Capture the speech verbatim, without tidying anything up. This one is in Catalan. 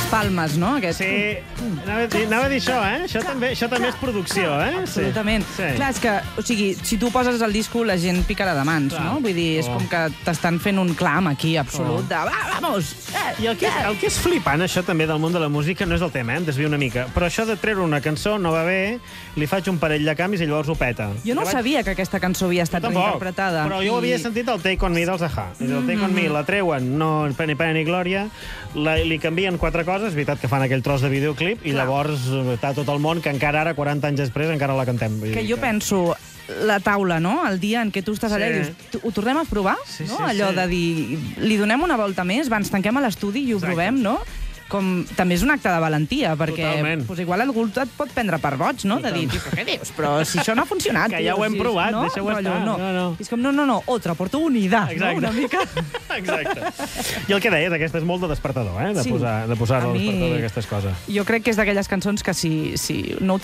palmes, no? Aquest... Sí, anava a dir, anava a dir això, eh? Això també, això també és producció, eh? Absolutament. Sí. Clar, és que, o sigui, si tu poses el disco, la gent picarà de mans, Clar. no? Vull dir, és Oh. com que t'estan fent un clam aquí, absolut, Oh. de va, vamos! Eh, I el que, és, el que és flipant, això també del món de la música, no és el tema, eh? Em desvio una mica, però això de treure una cançó no va bé, li faig un parell de canvis i llavors ho peta. Jo no vaig... sabia que aquesta cançó havia estat Tampoc, reinterpretada. però jo ho havia sentit al Take On Me dels Aja. I del Take On Me la treuen, no ni pena ni glòria, la, li canvien quatre coses, és veritat que fan aquell tros de videoclip, i Clar. llavors està tot el món que encara ara, quaranta anys després, encara la cantem. Vull Que dir jo penso, la taula, no? El dia en què tu estàs allà Sí. i dius, "Tu- ho tornem a provar? Sí, no? sí, Allò sí. de dir, li donem una volta més, va, ens tanquem a l'estudi i ho Exacte. provem, no? Com, també és un acte de valentia, perquè Totalment. pues, igual algú et pot prendre per boig, no? De dir, "Però què dius? Però si això no ha funcionat. Que ja tio, ho hem si, provat, no? deixa-ho Rotllo, estar. No. No, no. És com, no, no, no, otra, porto unida, Exacte. no? Una mica. Exacte. I el que deies, aquesta és molt de despertador, eh? De Sí. posar, de posar A el mi- despertador d'aquestes coses. Jo crec que és d'aquelles cançons que si, si no